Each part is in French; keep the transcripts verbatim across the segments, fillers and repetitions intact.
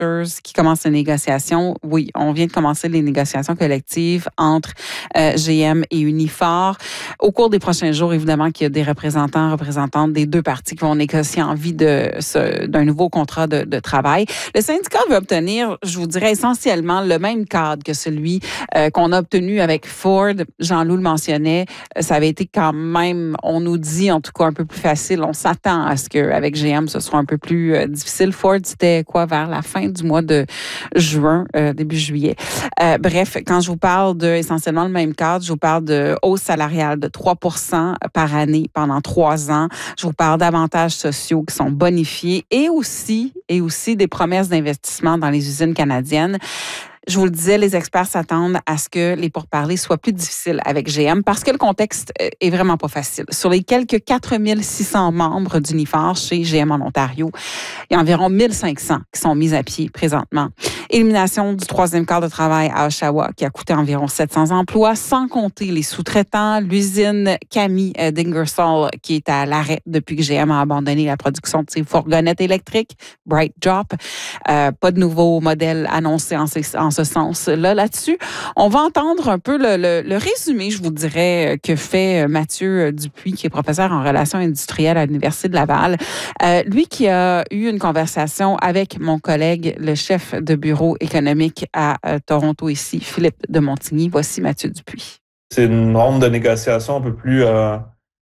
Motors qui commence les négociations. Oui, on vient de commencer les négociations collectives entre euh, G M et Unifor. Au cours des prochains jours, évidemment, qu'il y a des représentants, représentantes des deux parties qui vont négocier en vue de ce, d'un nouveau contrat de, de travail. Le syndicat veut obtenir, je vous dirais, essentiellement le même cadre que celui euh, qu'on a obtenu avec Ford. Jean-Loup le mentionnait, ça avait été quand même, on nous dit en tout cas un peu plus facile. On s'attend à ce qu'avec G M, ce soit un peu plus euh, difficile. Ford, c'était quoi, vers la fin du mois de juin, euh, début juillet. Euh, bref, quand je vous parle de essentiellement le même cadre, je vous parle de hausse salariale de trois pour cent par année pendant trois ans. Je vous parle d'avantages sociaux qui sont bonifiés et aussi, et aussi des promesses d'investissement dans les usines canadiennes. Je vous le disais, les experts s'attendent à ce que les pourparlers soient plus difficiles avec G M parce que le contexte est vraiment pas facile. Sur les quelques quatre mille six cents membres d'Unifor chez G M en Ontario, il y a environ mille cinq cents qui sont mis à pied présentement. Élimination du troisième quart de travail à Oshawa qui a coûté environ sept cents emplois, sans compter les sous-traitants, l'usine Cami d'Ingersoll qui est à l'arrêt depuis que G M a abandonné la production de ses fourgonnettes électriques, Bright Drop. Euh, pas de nouveaux modèles annoncés en, ces, en ce sens-là. Là-dessus, on va entendre un peu le, le, le résumé, je vous dirais, que fait Mathieu Dupuis, qui est professeur en relations industrielles à l'Université de Laval. Euh, lui qui a eu une conversation avec mon collègue, le chef de bureau économique à euh, Toronto ici, Philippe de Montigny. Voici Mathieu Dupuis. C'est une ronde de négociation un peu plus euh,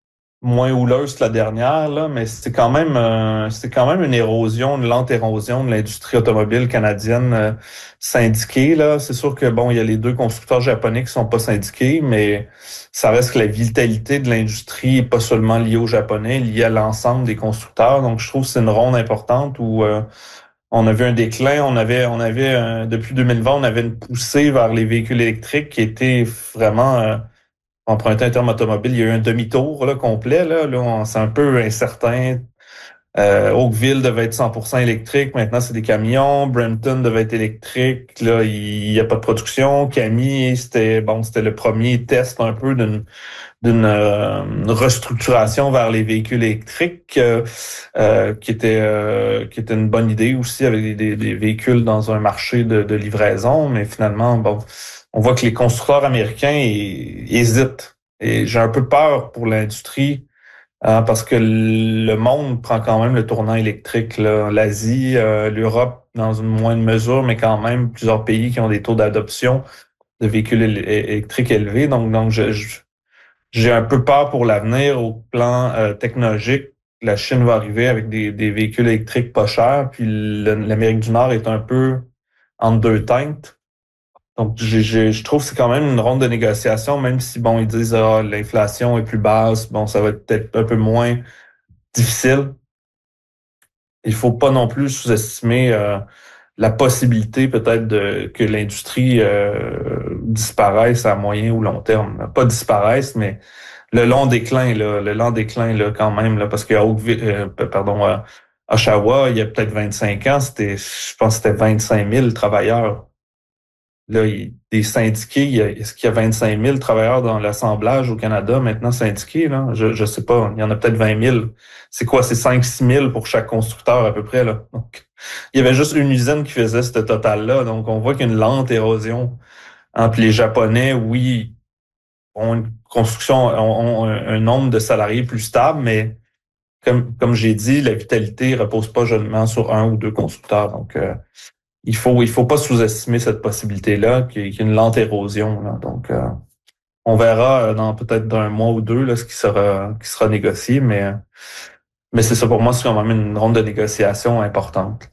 moins houleuse que la dernière, là, mais c'est quand même euh, c'est quand même une érosion, une lente érosion de l'industrie automobile canadienne euh, syndiquée. Là. C'est sûr que bon, il y a les deux constructeurs japonais qui sont pas syndiqués, mais ça reste que la vitalité de l'industrie est pas seulement liée aux Japonais, liée à l'ensemble des constructeurs. Donc je trouve que c'est une ronde importante où euh, on avait un déclin, on avait, on avait euh, depuis deux mille vingt, on avait une poussée vers les véhicules électriques qui était vraiment euh, emprunté un terme automobile. Il y a eu un demi-tour là, complet. Là, là on, c'est un peu incertain. Euh, Oakville devait être cent pour cent électrique. Maintenant, c'est des camions. Brampton devait être électrique. Là, il n'y a pas de production. Cami, c'était bon, c'était le premier test un peu d'une d'une euh, restructuration vers les véhicules électriques euh, euh, qui était euh, qui était une bonne idée aussi avec des, des, des véhicules dans un marché de, de livraison, mais finalement bon, on voit que les constructeurs américains ils, ils hésitent et j'ai un peu peur pour l'industrie hein, parce que le monde prend quand même le tournant électrique là. L'Asie, euh, l'Europe dans une moindre mesure, mais quand même plusieurs pays qui ont des taux d'adoption de véhicules électriques élevés, donc donc je, je J'ai un peu peur pour l'avenir au plan euh, technologique. La Chine va arriver avec des, des véhicules électriques pas chers, puis le, l'Amérique du Nord est un peu entre deux teintes. Donc, j'ai, j'ai, je trouve que c'est quand même une ronde de négociation, même si, bon, ils disent ah, l'inflation est plus basse, bon, ça va être peut-être un peu moins difficile. Il faut pas non plus sous-estimer euh, la possibilité peut-être de que l'industrie euh, disparaisse à moyen ou long terme. Pas disparaisse, mais le long déclin, là, le lent déclin là, quand même, là, parce qu'à Oakville, euh, pardon, à Oshawa, il y a peut-être vingt-cinq ans, c'était, je pense que c'était vingt-cinq mille travailleurs. Là, il, des syndiqués, il y a, est-ce qu'il y a vingt-cinq mille travailleurs dans l'assemblage au Canada maintenant syndiqués? Là? Je je sais pas, il y en a peut-être vingt mille. C'est quoi? C'est cinq six mille pour chaque constructeur à peu près. Là. Donc, il y avait juste une usine qui faisait ce total-là. Donc, on voit qu'il y a une lente érosion. Hein, puis les Japonais, oui, ont une construction, ont, ont un, un nombre de salariés plus stable, mais comme, comme j'ai dit, la vitalité repose pas seulement sur un ou deux constructeurs. Donc, euh, il faut il faut pas sous-estimer cette possibilité-là, qu'il y ait une lente érosion. Là. Donc, euh, on verra dans peut-être d'un mois ou deux là, ce qui sera qui sera négocié, mais mais c'est ça pour moi, c'est quand même une ronde de négociation importante.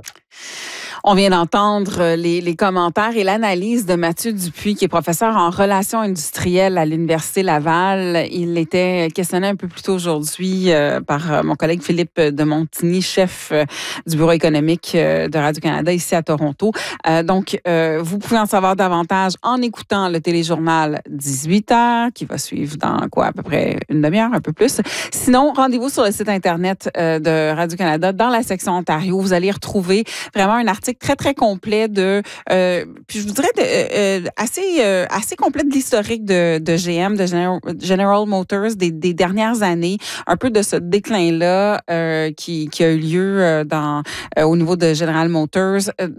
On vient d'entendre les, les commentaires et l'analyse de Mathieu Dupuis, qui est professeur en relations industrielles à l'Université Laval. Il était questionné un peu plus tôt aujourd'hui euh, par mon collègue Philippe de Montigny, chef euh, du bureau économique euh, de Radio-Canada ici à Toronto. Euh, donc, euh, vous pouvez en savoir davantage en écoutant le téléjournal dix-huit heures, qui va suivre dans quoi, à peu près une demi-heure, un peu plus. Sinon, rendez-vous sur le site Internet euh, de Radio-Canada. Dans la section Ontario, vous allez retrouver vraiment un article très, très complet de, euh, puis je vous dirais, de, euh, assez, euh, assez complet de l'historique de, de G M, de General, General Motors des, des dernières années, un peu de ce déclin-là euh, qui, qui a eu lieu dans, euh, au niveau de General Motors.